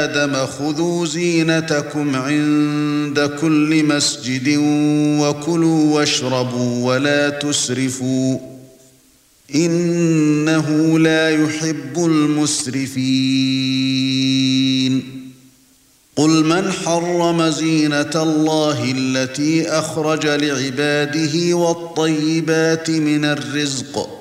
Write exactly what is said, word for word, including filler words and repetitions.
آدم خذوا زينتكم عند كل مسجد وكلوا واشربوا ولا تسرفوا إنه لا يحب المسرفين قل من حرم زينة الله التي أخرج لعباده والطيبات من الرزق